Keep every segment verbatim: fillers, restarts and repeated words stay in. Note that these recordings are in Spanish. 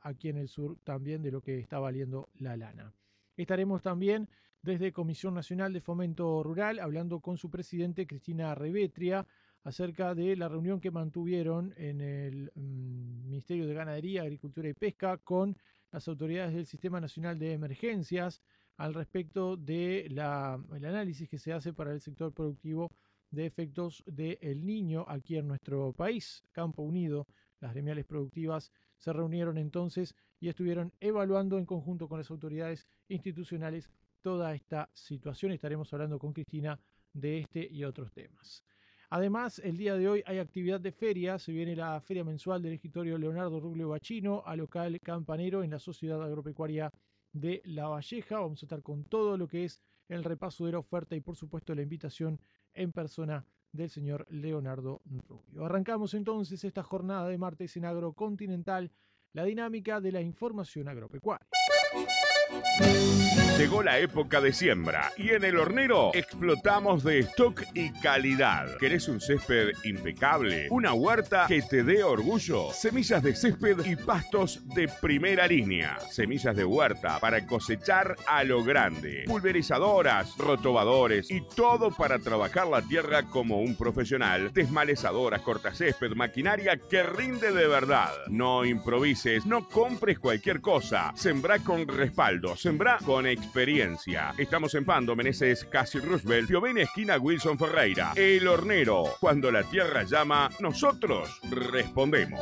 aquí en el sur también de lo que está valiendo la lana. Estaremos también desde Comisión Nacional de Fomento Rural hablando con su presidente Cristina Revetria acerca de la reunión que mantuvieron en el um, Ministerio de Ganadería, Agricultura y Pesca con las autoridades del Sistema Nacional de Emergencias al respecto de la, el análisis que se hace para el sector productivo de efectos del Niño aquí en nuestro país. Campo Unido, las gremiales productivas se reunieron entonces y estuvieron evaluando en conjunto con las autoridades institucionales toda esta situación. Estaremos hablando con Cristina de este y otros temas. Además, el día de hoy hay actividad de feria. Se viene la Feria Mensual del Escritorio Leonardo Ruglio Bachino a local Campanero en la Sociedad Agropecuaria de La Valleja. Vamos a estar con todo lo que es el repaso de la oferta y por supuesto la invitación en persona del señor Leonardo Rubio. Arrancamos entonces esta jornada de martes en Agrocontinental, la dinámica de la información agropecuaria. Llegó la época de siembra y en El Hornero explotamos de stock y calidad. ¿Querés un césped impecable? ¿Una huerta que te dé orgullo? Semillas de césped y pastos de primera línea. Semillas de huerta para cosechar a lo grande. Pulverizadoras, rotobadores y todo para trabajar la tierra como un profesional. Desmalezadoras, cortacésped, maquinaria que rinde de verdad. No improvises, no compres cualquier cosa. Sembrá con respaldo, sembrá con experiencia. Estamos en Pando, Meneses, Casi Roosevelt, Piovene, esquina Wilson Ferreira. El Hornero. Cuando la tierra llama, nosotros respondemos.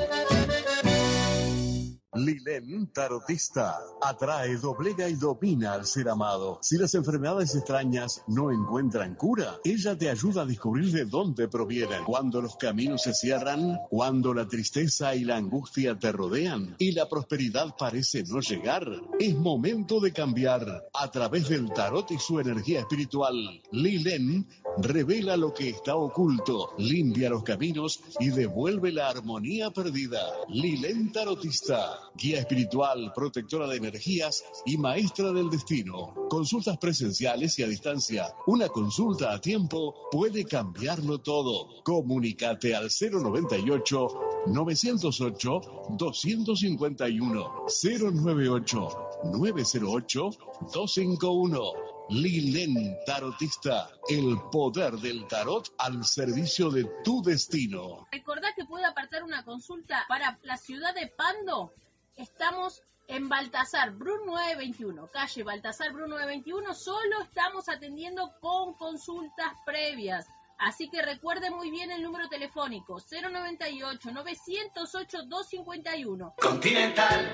Lilén Tarotista atrae, doblega y domina al ser amado. Si las enfermedades extrañas no encuentran cura, ella te ayuda a descubrir de dónde provienen. Cuando los caminos se cierran, cuando la tristeza y la angustia te rodean y la prosperidad parece no llegar, es momento de cambiar. A través del tarot y su energía espiritual, Lilén revela lo que está oculto, limpia los caminos y devuelve la armonía perdida. Lilén Tarotista, guía espiritual, protectora de energías y maestra del destino. Consultas presenciales y a distancia. Una consulta a tiempo puede cambiarlo todo. Comunícate al cero noventa y ocho, novecientos ocho, doscientos cincuenta y uno. cero noventa y ocho, novecientos ocho, doscientos cincuenta y uno. Lilén Tarotista, el poder del tarot al servicio de tu destino. Recordá que puede apartar una consulta para la ciudad de Pando. Estamos en Baltasar Bru nueve veintiuno, calle Baltasar Bru nueve veintiuno. Solo estamos atendiendo con consultas previas. Así que recuerde muy bien el número telefónico cero noventa y ocho, novecientos ocho, doscientos cincuenta y uno. Continental.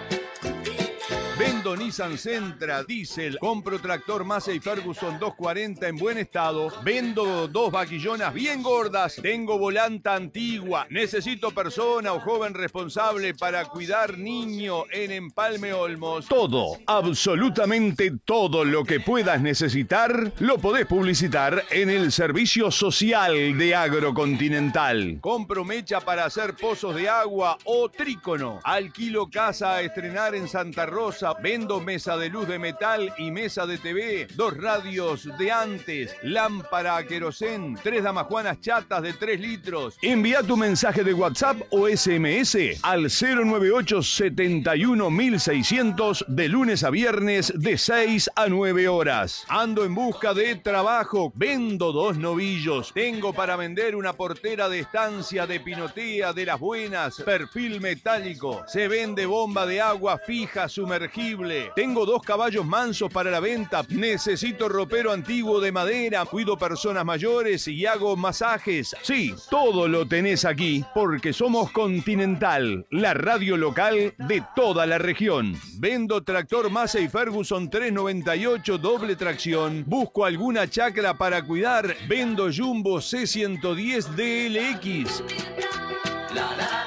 Vendo Nissan Sentra, diésel, compro tractor Massey Ferguson doscientos cuarenta en buen estado, vendo dos vaquillonas bien gordas, tengo volanta antigua, necesito persona o joven responsable para cuidar niño en Empalme Olmos. Todo, absolutamente todo lo que puedas necesitar, lo podés publicitar en el servicio social de Agrocontinental. Compro mecha para hacer pozos de agua o trícono, alquilo casa a estrenar en Santa Rosa, vendo mesa de luz de metal y mesa de T V, dos radios de antes, lámpara a querosén, tres damajuanas chatas de tres litros. Envía tu mensaje de WhatsApp o S M S al cero noventa y ocho, setenta y uno, mil seiscientos de lunes a viernes de seis a nueve horas. Ando en busca de trabajo, vendo dos novillos, tengo para vender una portera de estancia de pinotea de las buenas, perfil metálico, se vende bomba de agua fija sumergida. Tengo dos caballos mansos para la venta. Necesito ropero antiguo de madera. Cuido personas mayores y hago masajes. Sí, todo lo tenés aquí porque somos Continental, la radio local de toda la región. Vendo tractor Massey Ferguson trescientos noventa y ocho doble tracción. Busco alguna chacra para cuidar. Vendo Jumbo C ciento diez D L X. La, la, la.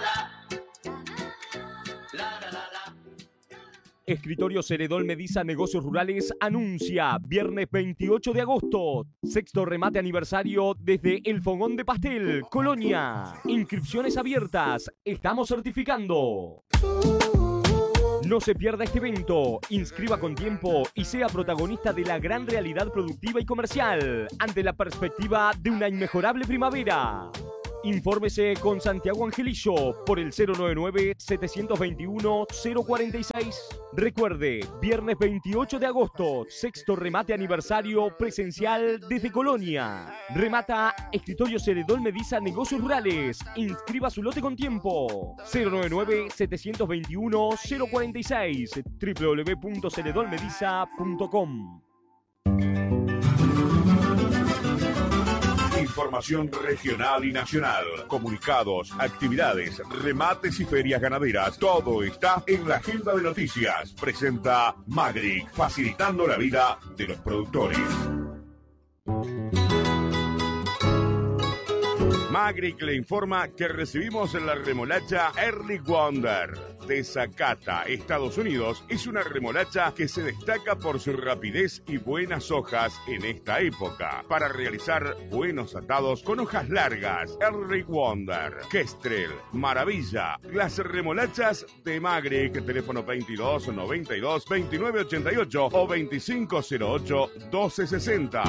Escritorio Ceredol Mediza Negocios Rurales anuncia viernes veintiocho de agosto, sexto remate aniversario desde El Fogón de Pastel, Colonia. Inscripciones abiertas, estamos certificando. No se pierda este evento, inscriba con tiempo y sea protagonista de la gran realidad productiva y comercial ante la perspectiva de una inmejorable primavera. Infórmese con Santiago Angelillo por el cero noventa y nueve, setecientos veintiuno, cero cuarenta y seis. Recuerde, viernes veintiocho de agosto, sexto remate aniversario presencial desde Colonia. Remata Escritorio Celedón Mediza Negocios Rurales. Inscriba su lote con tiempo. cero noventa y nueve, setecientos veintiuno, cero cuarenta y seis. w w w punto celedón mediza punto com. Información regional y nacional, comunicados, actividades, remates y ferias ganaderas. Todo está en la agenda de noticias. Presenta Magric, facilitando la vida de los productores. Magric le informa que recibimos la remolacha Early Wonder de Zacata, Estados Unidos. Es una remolacha que se destaca por su rapidez y buenas hojas en esta época, para realizar buenos atados con hojas largas. Early Wonder, Kestrel, Maravilla, las remolachas de Magric. Teléfono veintidós noventa y dos, veintinueve ochenta y ocho o veinticinco cero ocho, doce sesenta.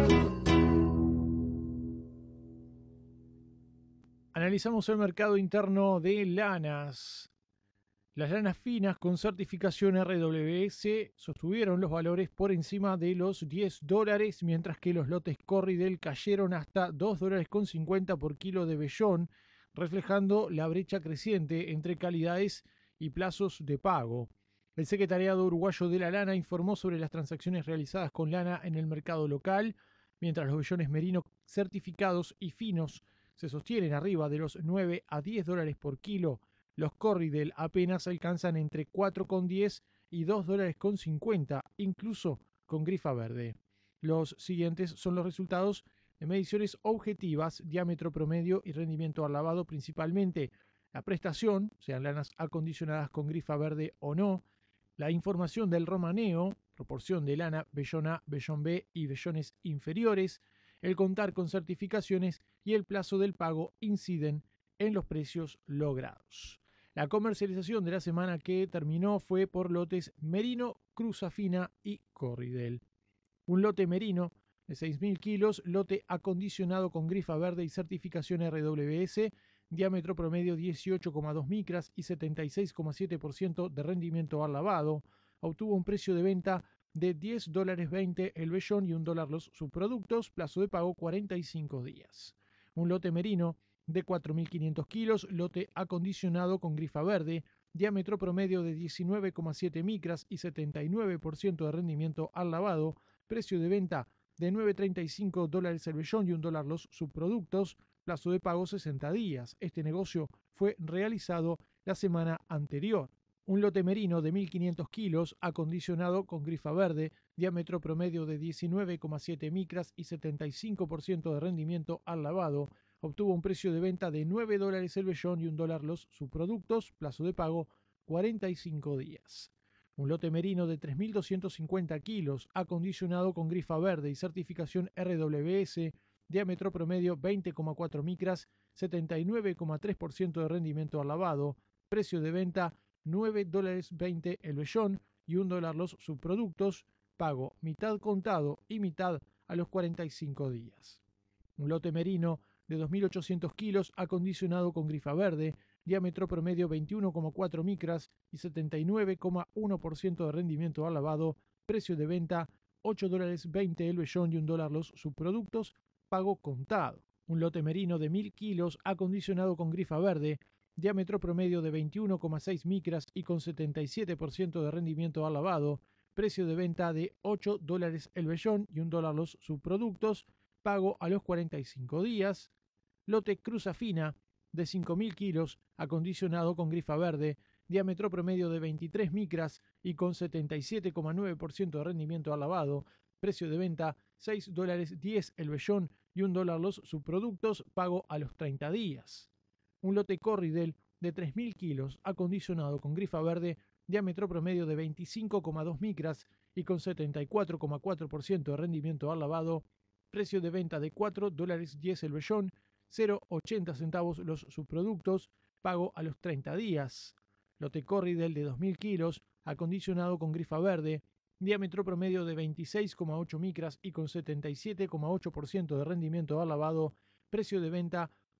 Analizamos el mercado interno de lanas. Las lanas finas con certificación R W S sostuvieron los valores por encima de los diez dólares, mientras que los lotes Corriedale cayeron hasta dos dólares con cincuenta por kilo de vellón, reflejando la brecha creciente entre calidades y plazos de pago. El Secretariado Uruguayo de la Lana informó sobre las transacciones realizadas con lana en el mercado local, mientras los vellones merino certificados y finos se sostienen arriba de los nueve a diez dólares por kilo. Los Corriedale apenas alcanzan entre cuatro con diez y dos dólares con cincuenta, incluso con grifa verde. Los siguientes son los resultados de mediciones objetivas, diámetro promedio y rendimiento al lavado principalmente. La prestación, sean lanas acondicionadas con grifa verde o no, la información del romaneo, proporción de lana, vellón A, vellón B y vellones inferiores, el contar con certificaciones y el plazo del pago inciden en los precios logrados. La comercialización de la semana que terminó fue por lotes merino, cruza fina y Corriedale. Un lote merino de seis mil kilos, lote acondicionado con grifa verde y certificación R W S, diámetro promedio dieciocho coma dos micras y setenta y seis coma siete por ciento de rendimiento al lavado, obtuvo un precio de venta de diez dólares veinte el vellón y un dólar los subproductos, plazo de pago cuarenta y cinco días. Un lote merino de cuatro mil quinientos kilos, lote acondicionado con grifa verde, diámetro promedio de diecinueve coma siete micras y setenta y nueve por ciento de rendimiento al lavado, precio de venta de nueve treinta y cinco dólares el vellón y un dólar los subproductos, plazo de pago sesenta días. Este negocio fue realizado la semana anterior. Un lote merino de mil quinientos kilos, acondicionado con grifa verde, diámetro promedio de diecinueve coma siete micras y setenta y cinco por ciento de rendimiento al lavado, obtuvo un precio de venta de nueve dólares el vellón y un dólar los subproductos, plazo de pago cuarenta y cinco días. Un lote merino de tres mil doscientos cincuenta kilos, acondicionado con grifa verde y certificación R W S, diámetro promedio veinte coma cuatro micras, setenta y nueve coma tres por ciento de rendimiento al lavado, precio de venta nueve dólares veinte el vellón y un dólar los subproductos, pago mitad contado y mitad a los cuarenta y cinco días. Un lote merino de dos mil ochocientos kilos, acondicionado con grifa verde, diámetro promedio veintiuno coma cuatro micras y setenta y nueve coma uno por ciento de rendimiento al lavado, precio de venta ocho dólares veinte el vellón y un dólar los subproductos, pago contado. Un lote merino de mil kilos, acondicionado con grifa verde, diámetro promedio de veintiuno coma seis micras y con setenta y siete por ciento de rendimiento al lavado, precio de venta de ocho dólares el vellón y un dólar los subproductos, pago a los cuarenta y cinco días. Lote cruza fina de cinco mil kilos, acondicionado con grifa verde, diámetro promedio de veintitrés micras y con setenta y siete coma nueve por ciento de rendimiento al lavado, precio de venta seis dólares diez el vellón y un dólar los subproductos, pago a los treinta días. Un lote Corriedale de tres mil kilos, acondicionado con grifa verde, diámetro promedio de veinticinco coma dos micras y con setenta y cuatro coma cuatro por ciento de rendimiento al lavado, precio de venta de cuatro dólares diez el vellón, cero coma ochenta centavos los subproductos, pago a los treinta días. Lote Corriedale de dos mil kilos, acondicionado con grifa verde, diámetro promedio de veintiséis coma ocho micras y con setenta y siete coma ocho por ciento de rendimiento al lavado, precio de venta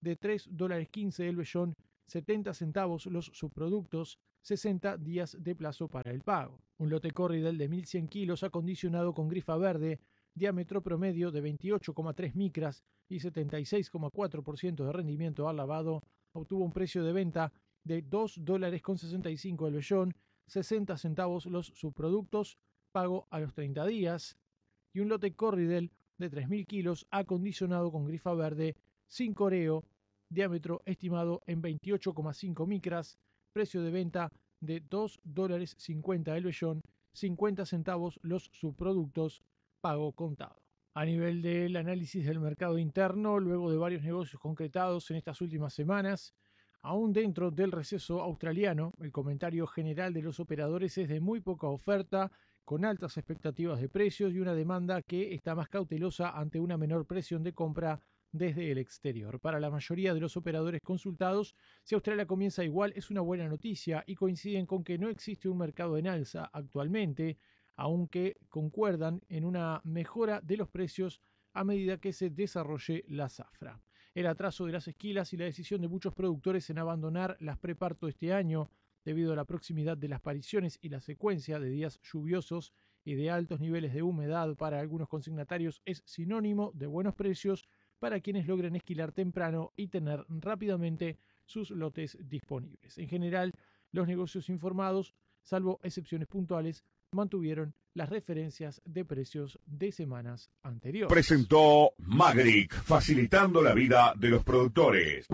de tres dólares quince el vellón, setenta centavos los subproductos, sesenta días de plazo para el pago. Un lote Corriedale de mil cien kilos acondicionado con grifa verde, diámetro promedio de veintiocho coma tres micras y setenta y seis coma cuatro por ciento de rendimiento al lavado, obtuvo un precio de venta de dos dólares con sesenta y cinco el vellón, sesenta centavos los subproductos, pago a los treinta días, y un lote Corriedale de tres mil kilos acondicionado con grifa verde, sin coreo, diámetro estimado en veintiocho coma cinco micras, precio de venta de dos dólares cincuenta el vellón, cincuenta centavos los subproductos, pago contado. A nivel del análisis del mercado interno, luego de varios negocios concretados en estas últimas semanas, aún dentro del receso australiano, el comentario general de los operadores es de muy poca oferta, con altas expectativas de precios y una demanda que está más cautelosa ante una menor presión de compra desde el exterior. Para la mayoría de los operadores consultados, si Australia comienza igual es una buena noticia y coinciden con que no existe un mercado en alza actualmente, aunque concuerdan en una mejora de los precios a medida que se desarrolle la zafra. El atraso de las esquilas y la decisión de muchos productores en abandonar las preparto este año, debido a la proximidad de las pariciones y la secuencia de días lluviosos y de altos niveles de humedad para algunos consignatarios, es sinónimo de buenos precios para quienes logren esquilar temprano y tener rápidamente sus lotes disponibles. En general, los negocios informados, salvo excepciones puntuales, mantuvieron las referencias de precios de semanas anteriores. Presentó Magric, facilitando la vida de los productores.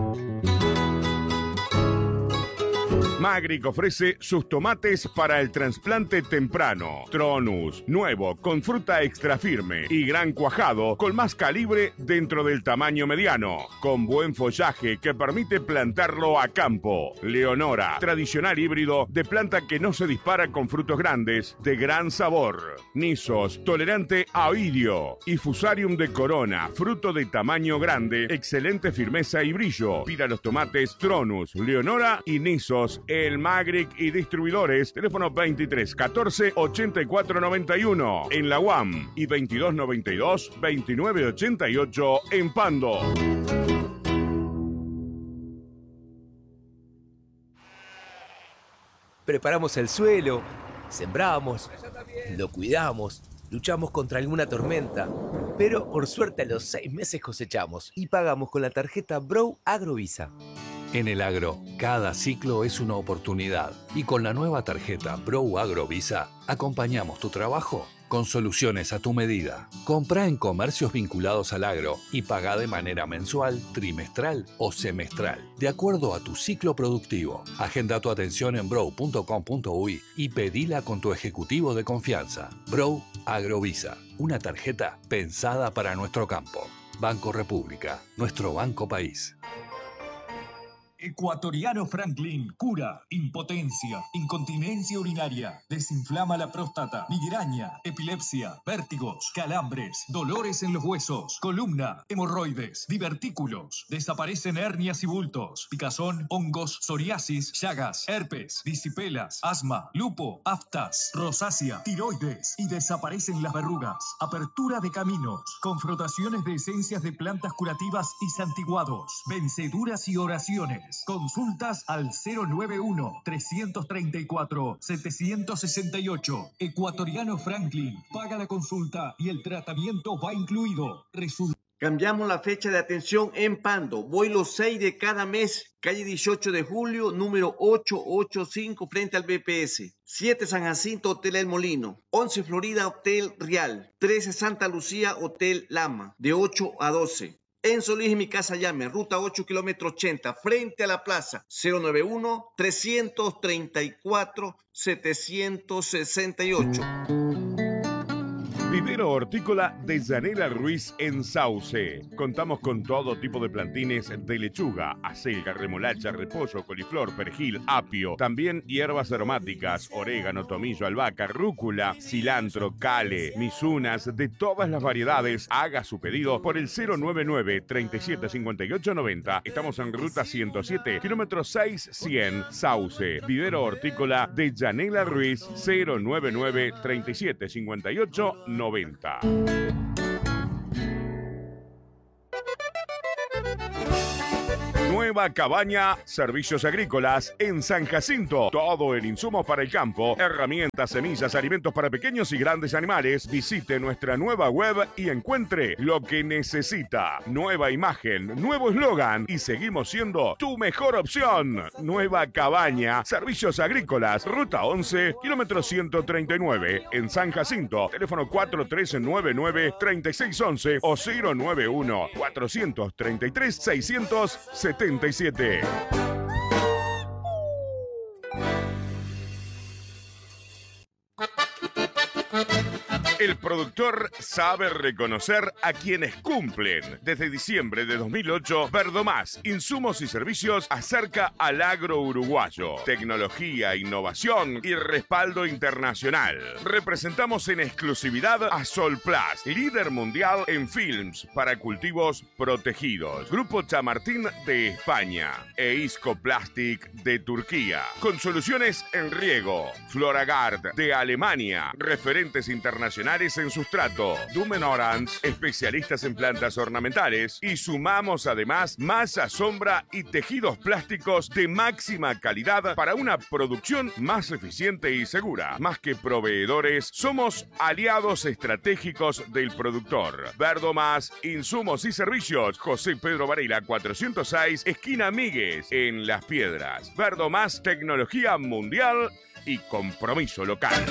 Magric ofrece sus tomates para el trasplante temprano. Tronus, nuevo, con fruta extra firme y gran cuajado, con más calibre dentro del tamaño mediano, con buen follaje que permite plantarlo a campo. Leonora, tradicional híbrido de planta que no se dispara con frutos grandes, de gran sabor. Nisos, tolerante a oidio. Y Fusarium de Corona, fruto de tamaño grande, excelente firmeza y brillo. Pida los tomates Tronus, Leonora y Nisos, el Magric y distribuidores, teléfono veintitrés catorce ochenta y cuatro noventa y uno en la U A M y veintidós noventa y dos veintinueve ochenta y ocho en Pando. Preparamos el suelo, sembramos, lo cuidamos, luchamos contra alguna tormenta, pero por suerte a los seis meses cosechamos y pagamos con la tarjeta Brow Agrovisa. En el agro, cada ciclo es una oportunidad y con la nueva tarjeta Brow Agrovisa acompañamos tu trabajo con soluciones a tu medida. Compra en comercios vinculados al agro y paga de manera mensual, trimestral o semestral, de acuerdo a tu ciclo productivo. Agenda tu atención en brow punto com punto uy y pedila con tu ejecutivo de confianza. Brow Agrovisa, una tarjeta pensada para nuestro campo. Banco República, nuestro banco país. Ecuatoriano Franklin cura impotencia, incontinencia urinaria, desinflama la próstata, migraña, epilepsia, vértigos, calambres, dolores en los huesos, columna, hemorroides, divertículos, desaparecen hernias y bultos, picazón, hongos, psoriasis, llagas, herpes, disipelas, asma, lupo, aftas, rosácea, tiroides y desaparecen las verrugas. Apertura de caminos, con frotaciones de esencias de plantas curativas y santiguados, venceduras y oraciones. Consultas al cero nueve uno, tres tres cuatro, siete seis ocho. Ecuatoriano Franklin. Paga la consulta y el tratamiento va incluido. Result- Cambiamos la fecha de atención en Pando. Voy los seis de cada mes. Calle dieciocho de julio, número ochocientos ochenta y cinco, frente al B P S. siete San Jacinto, Hotel El Molino. once Florida, Hotel Real. trece Santa Lucía, Hotel Lama. De ocho a doce. En Solís y Mi Casa Llame, ruta ocho, kilómetro ochenta, frente a la plaza, cero nueve uno, tres tres cuatro, siete seis ocho. Vivero Hortícola de Yanela Ruiz en Sauce. Contamos con todo tipo de plantines de lechuga, acelga, remolacha, repollo, coliflor, perejil, apio. También hierbas aromáticas, orégano, tomillo, albahaca, rúcula, cilantro, cale, misunas, de todas las variedades. Haga su pedido por el cero nueve nueve, treinta y siete cincuenta y ocho noventa. Estamos en ruta ciento siete, kilómetro seis cien, Sauce. Vivero Hortícola de Yanela Ruiz, cero nueve nueve, treinta y siete cincuenta y ocho noventa. Nueva Cabaña, servicios agrícolas en San Jacinto. Todo el insumo para el campo, herramientas, semillas, alimentos para pequeños y grandes animales. Visite nuestra nueva web y encuentre lo que necesita. Nueva imagen, nuevo eslogan y seguimos siendo tu mejor opción. Nueva Cabaña, servicios agrícolas, ruta once, kilómetro ciento treinta y nueve, en San Jacinto. Teléfono cuatro tres nueve nueve, tres seis uno uno o cero nueve uno, cuatro tres tres, seis siete siete. El productor sabe reconocer a quienes cumplen. Desde diciembre de dos mil ocho, Verdomás, insumos y servicios acerca al agro uruguayo. Tecnología, innovación y respaldo internacional. Representamos en exclusividad a Solplast, líder mundial en films para cultivos protegidos. Grupo Chamartín de España e Isco Plastic de Turquía. Con soluciones en riego. Floragard de Alemania. Referentes internacionales en sustrato. Dumen Orange, especialistas en plantas ornamentales. Y sumamos además masa, sombra y tejidos plásticos de máxima calidad para una producción más eficiente y segura. Más que proveedores, somos aliados estratégicos del productor. Verdomás, insumos y servicios. José Pedro Varela cuatrocientos seis, esquina Míguez, en Las Piedras. Verdomás, tecnología mundial y compromiso local.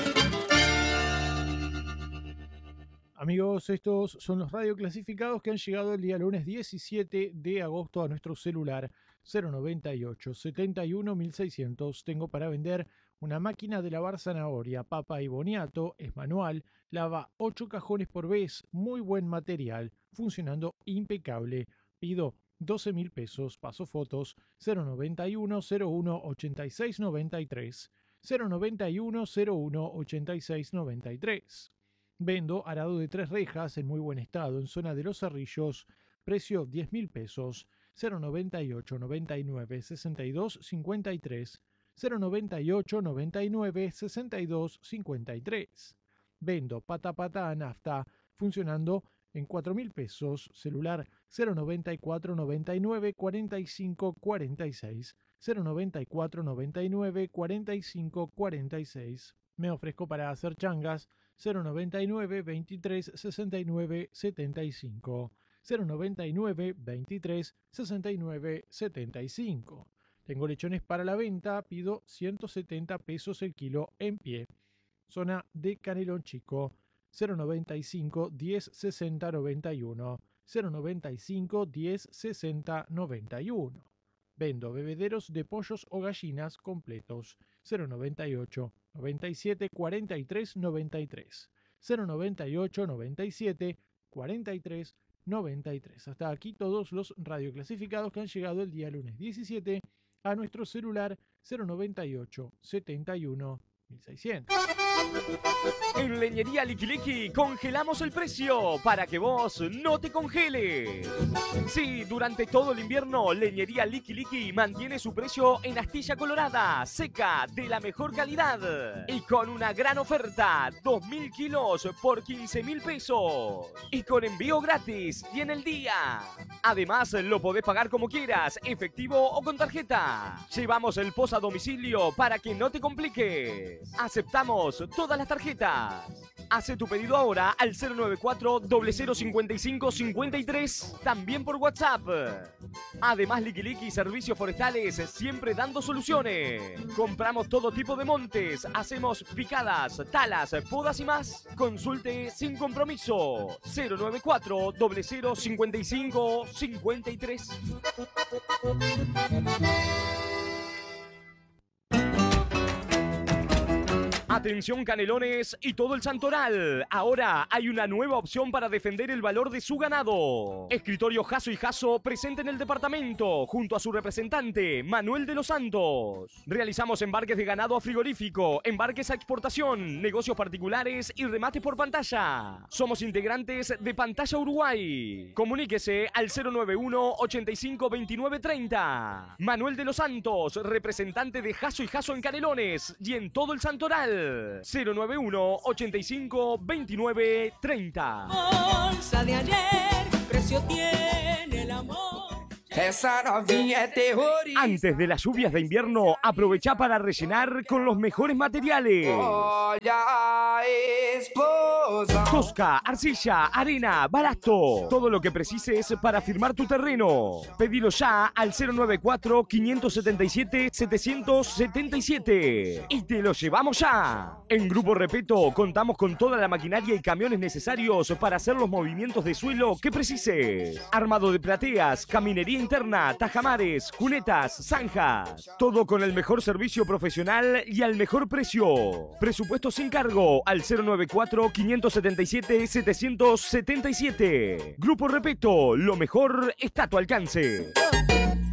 Amigos, estos son los radioclasificados que han llegado el día lunes diecisiete de agosto a nuestro celular cero noventa y ocho, setenta y uno, mil seiscientos. Tengo para vender una máquina de lavar zanahoria, papa y boniato, es manual, lava ocho cajones por vez, muy buen material, funcionando impecable. Pido doce mil pesos, paso fotos cero noventa y uno, cero uno, ochenta y seis, noventa y tres, cero noventa y uno, cero uno, ochenta y seis, noventa y tres. Vendo arado de tres rejas en muy buen estado en zona de Los Cerrillos, precio diez mil pesos, cero noventa y ocho, noventa y nueve, sesenta y dos, cincuenta y tres, cero noventa y ocho, noventa y nueve, sesenta y dos, cincuenta y tres. Vendo pata pata a nafta funcionando en cuatro mil pesos, celular cero noventa y cuatro, noventa y nueve, cuarenta y cinco, cuarenta y seis, cero noventa y cuatro, noventa y nueve, cuarenta y cinco, cuarenta y seis. Me ofrezco para hacer changas cero noventa y nueve, veintitrés, sesenta y nueve, setenta y cinco, cero noventa y nueve, veintitrés, sesenta y nueve, setenta y cinco. Tengo lechones para la venta, pido ciento setenta pesos el kilo en pie. Zona de Canelón Chico, cero noventa y cinco, diez, sesenta, noventa y uno, cero noventa y cinco, diez, sesenta, noventa y uno. Vendo bebederos de pollos o gallinas completos, cero noventa y ocho, noventa y siete, cuarenta y tres, noventa y tres, cero noventa y ocho, noventa y siete, cuarenta y tres, noventa y tres. Hasta aquí todos los radioclasificados que han llegado el día lunes diecisiete a nuestro celular cero noventa y ocho, setenta y uno, mil seiscientos. En Leñería Liqui Liqui congelamos el precio para que vos no te congeles. Sí, durante todo el invierno, Leñería Liqui Liqui mantiene su precio en astilla colorada, seca, de la mejor calidad. Y con una gran oferta, dos mil kilos por quince mil pesos. Y con envío gratis y en el día. Además, lo podés pagar como quieras, efectivo o con tarjeta. Llevamos el post a domicilio para que no te compliques. Aceptamos todas las tarjetas. Hace tu pedido ahora al cero noventa y cuatro, cero cero cincuenta y cinco, cincuenta y tres, también por WhatsApp. Además, Liqui Liqui Servicios Forestales, siempre dando soluciones. Compramos todo tipo de montes, hacemos picadas, talas, podas y más. Consulte sin compromiso. cero noventa y cuatro, cero cero cincuenta y cinco, cincuenta y tres. Atención Canelones y todo el Santoral. Ahora hay una nueva opción para defender el valor de su ganado. Escritorio Jasso y Jasso presente en el departamento junto a su representante Manuel de los Santos. Realizamos embarques de ganado a frigorífico, embarques a exportación, negocios particulares y remates por pantalla. Somos integrantes de Pantalla Uruguay. Comuníquese al cero noventa y uno, ochenta y cinco, veintinueve, treinta. Manuel de los Santos, representante de Jasso y Jasso en Canelones y en todo el Santoral. cero noventa y uno, ochenta y cinco, veintinueve, treinta. Bolsa de ayer, precio tiene el amor. Essa novinha é terrorista. Antes de las lluvias de invierno, aprovecha para rellenar con los mejores materiales. Olha a explosão. Tosca, arcilla, arena, balasto. Todo lo que precises para firmar tu terreno. Pedilo ya al cero nueve cuatro, quinientos setenta y siete, setecientos setenta y siete. Y te lo llevamos ya. En Grupo Repeto contamos con toda la maquinaria y camiones necesarios para hacer los movimientos de suelo que precises. Armado de plateas, caminería interna, tajamares, cunetas, zanjas. Todo con el mejor servicio profesional y al mejor precio. Presupuesto sin cargo al cero nueve cuatro, quinientos setenta y siete, setecientos setenta y siete. Grupo Repeto, lo mejor está a tu alcance.